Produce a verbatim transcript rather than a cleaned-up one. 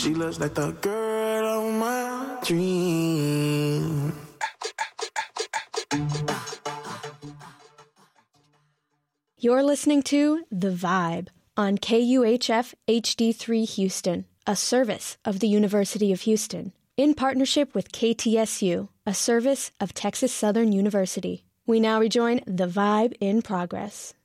She looks like the girl of my dream. You're listening to The Vibe on K U H F H D three Houston, a service of the University of Houston, in partnership with K T S U, a service of Texas Southern University. We now rejoin The Vibe in progress.